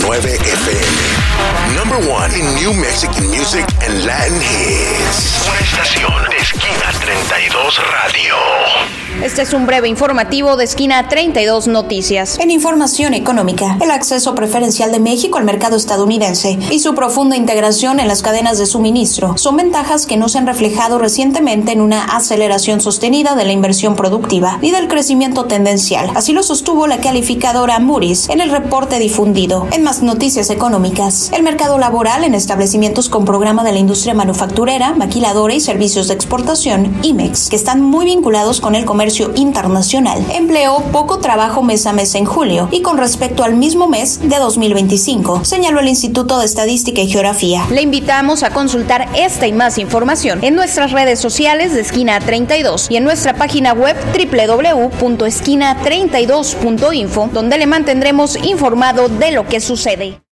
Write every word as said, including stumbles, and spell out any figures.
nueve F M. Number one in New Mexican music and Latin hits. Una estación de Esquina treinta y dos Radio. Este es un breve informativo de Esquina treinta y dos Noticias. En información económica, el acceso preferencial de México al mercado estadounidense y su profunda integración en las cadenas de suministro son ventajas que no se han reflejado recientemente en una aceleración sostenida de la inversión productiva y del crecimiento tendencial. Así lo sostuvo la calificadora Moody's en el reporte difundido. En más noticias económicas, el mercado laboral en establecimientos con programa de la industria manufacturera, maquiladora y servicios de exportación, I M E X, que están muy vinculados con el comercio internacional, empleó poco trabajo mes a mes en julio y con respecto al mismo mes de dos mil veinticinco, señaló el Instituto de Estadística y Geografía. Le invitamos a consultar esta y más información en nuestras redes sociales de Esquina treinta y dos y en nuestra página web doble u doble u doble u punto esquina treinta y dos punto info, donde le mantendremos informado de lo que sucede.